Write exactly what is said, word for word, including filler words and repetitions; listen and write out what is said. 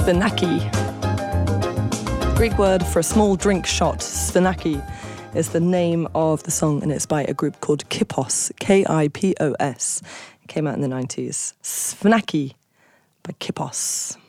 Svenaki. Greek word for a small drink shot. Svenaki is the name of the song, and it's by a group called Kippos, K I P O S. It came out in the nineties. Svenaki by Kippos.